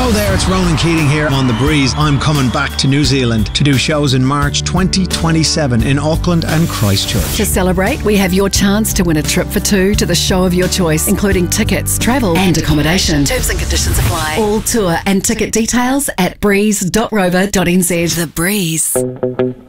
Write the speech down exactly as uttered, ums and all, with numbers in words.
Hello there, it's Ronan Keating here on The Breeze. I'm coming back to New Zealand to do shows in March twenty twenty-seven in Auckland and Christchurch. To celebrate, we have your chance to win a trip for two to the show of your choice, including tickets, travel and accommodation. Terms and conditions apply. All tour and ticket details at breeze dot rover dot n z. The Breeze.